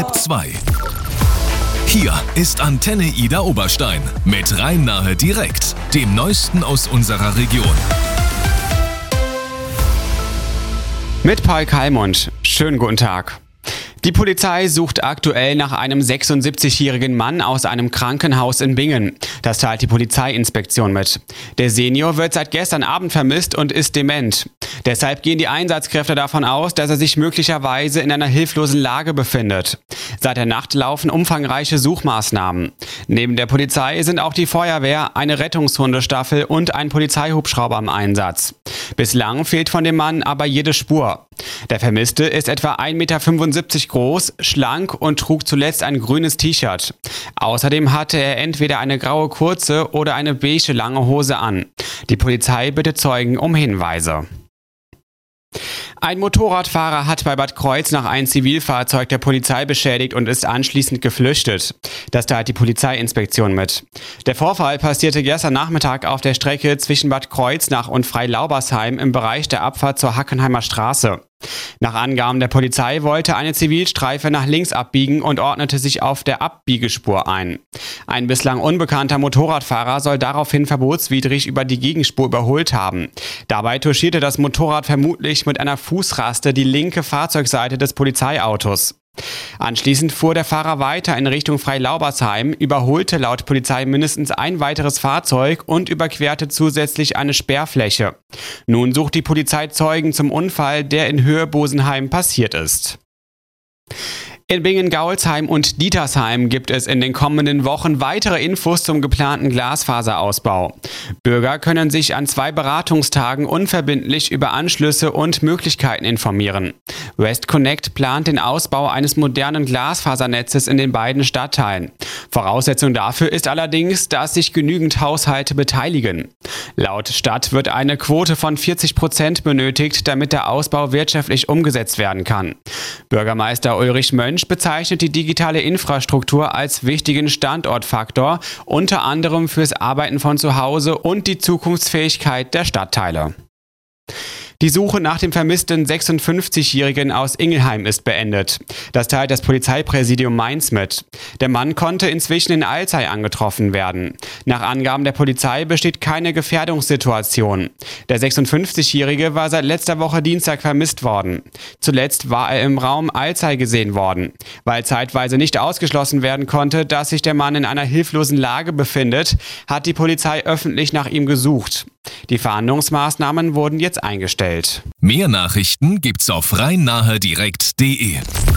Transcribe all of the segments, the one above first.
Halb 2. Hier ist Antenne Ida Oberstein mit Rhein-Nahe direkt, dem Neuesten aus unserer Region. Mit Paul Kalmund. Schönen guten Tag. Die Polizei sucht aktuell nach einem 76-jährigen Mann aus einem Krankenhaus in Bingen. Das teilt die Polizeiinspektion mit. Der Senior wird seit gestern Abend vermisst und ist dement. Deshalb gehen die Einsatzkräfte davon aus, dass er sich möglicherweise in einer hilflosen Lage befindet. Seit der Nacht laufen umfangreiche Suchmaßnahmen. Neben der Polizei sind auch die Feuerwehr, eine Rettungshundestaffel und ein Polizeihubschrauber im Einsatz. Bislang fehlt von dem Mann aber jede Spur. Der Vermisste ist etwa 1,75 Meter groß, schlank und trug zuletzt ein grünes T-Shirt. Außerdem hatte er entweder eine graue kurze oder eine beige lange Hose an. Die Polizei bittet Zeugen um Hinweise. Ein Motorradfahrer hat bei Bad Kreuznach ein Zivilfahrzeug der Polizei beschädigt und ist anschließend geflüchtet. Das teilt die Polizeiinspektion mit. Der Vorfall passierte gestern Nachmittag auf der Strecke zwischen Bad Kreuznach und Freilaubersheim im Bereich der Abfahrt zur Hackenheimer Straße. Nach Angaben der Polizei wollte eine Zivilstreife nach links abbiegen und ordnete sich auf der Abbiegespur ein. Ein bislang unbekannter Motorradfahrer soll daraufhin verbotswidrig über die Gegenspur überholt haben. Dabei touchierte das Motorrad vermutlich mit einer Fußraste die linke Fahrzeugseite des Polizeiautos. Anschließend fuhr der Fahrer weiter in Richtung Freilaubersheim, überholte laut Polizei mindestens ein weiteres Fahrzeug und überquerte zusätzlich eine Sperrfläche. Nun sucht die Polizei Zeugen zum Unfall, der in Höhe Bosenheim passiert ist. In Bingen-Gaulsheim und Dietersheim gibt es in den kommenden Wochen weitere Infos zum geplanten Glasfaserausbau. Bürger können sich an 2 Beratungstagen unverbindlich über Anschlüsse und Möglichkeiten informieren. Westconnect plant den Ausbau eines modernen Glasfasernetzes in den beiden Stadtteilen. Voraussetzung dafür ist allerdings, dass sich genügend Haushalte beteiligen. Laut Stadt wird eine Quote von 40% benötigt, damit der Ausbau wirtschaftlich umgesetzt werden kann. Bürgermeister Ulrich Mönch bezeichnet die digitale Infrastruktur als wichtigen Standortfaktor, unter anderem fürs Arbeiten von zu Hause und die Zukunftsfähigkeit der Stadtteile. Die Suche nach dem vermissten 56-Jährigen aus Ingelheim ist beendet. Das teilt das Polizeipräsidium Mainz mit. Der Mann konnte inzwischen in Alzey angetroffen werden. Nach Angaben der Polizei besteht keine Gefährdungssituation. Der 56-Jährige war seit letzter Woche Dienstag vermisst worden. Zuletzt war er im Raum Alzey gesehen worden. Weil zeitweise nicht ausgeschlossen werden konnte, dass sich der Mann in einer hilflosen Lage befindet, hat die Polizei öffentlich nach ihm gesucht. Die Fahndungsmaßnahmen wurden jetzt eingestellt. Mehr Nachrichten gibt's auf rhein-nahe-direkt.de.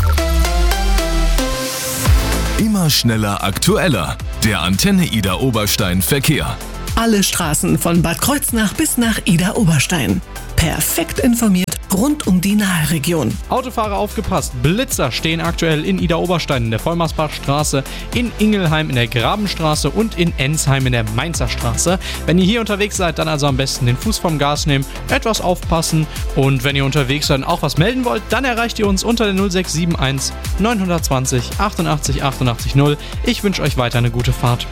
Immer schneller, aktueller. Der Antenne Ida Oberstein Verkehr. Alle Straßen von Bad Kreuznach bis nach Ida Oberstein. Perfekt informiert rund um die Nahe-Region. Autofahrer aufgepasst, Blitzer stehen aktuell in Ida Oberstein in der Vollmarsbachstraße, in Ingelheim in der Grabenstraße und in Ensheim in der Mainzer Straße. Wenn ihr hier unterwegs seid, dann also am besten den Fuß vom Gas nehmen, etwas aufpassen und wenn ihr unterwegs seid und auch was melden wollt, dann erreicht ihr uns unter der 0671 920 88 88 0. Ich wünsche euch weiter eine gute Fahrt.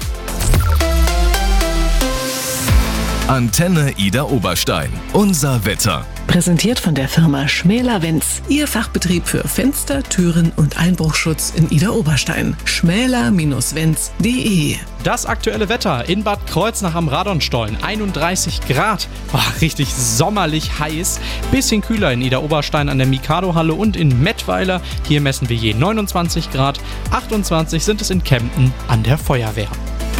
Antenne Ida Oberstein. Unser Wetter. Präsentiert von der Firma Schmäler-Wenz. Ihr Fachbetrieb für Fenster, Türen und Einbruchschutz in Ida Oberstein. schmäler-wenz.de. Das aktuelle Wetter in Bad Kreuznach am Radonstollen. 31 Grad. Richtig sommerlich heiß. Bisschen kühler in Ida Oberstein an der Mikado-Halle und in Mettweiler. Hier messen wir je 29 Grad. 28 sind es in Kempten an der Feuerwehr.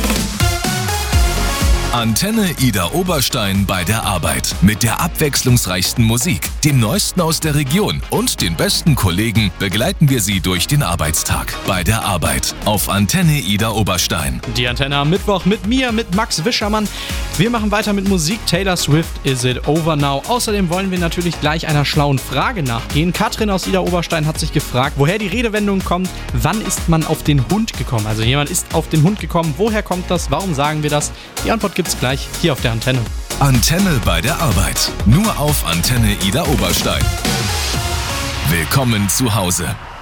Antenne Ida Oberstein bei der Arbeit. Mit der abwechslungsreichsten Musik, dem Neuesten aus der Region und den besten Kollegen begleiten wir Sie durch den Arbeitstag. Bei der Arbeit auf Antenne Ida Oberstein. Die Antenne am Mittwoch mit mir, mit Max Wischermann. Wir machen weiter mit Musik. Taylor Swift, Is It Over Now? Außerdem wollen wir natürlich gleich einer schlauen Frage nachgehen. Katrin aus Ida Oberstein hat sich gefragt, woher die Redewendung kommt. Wann ist man auf den Hund gekommen? Also jemand ist auf den Hund gekommen. Woher kommt das? Warum sagen wir das? Die Antwort gibt's gleich hier auf der Antenne. Antenne bei der Arbeit. Nur auf Antenne Ida Oberstein. Willkommen zu Hause.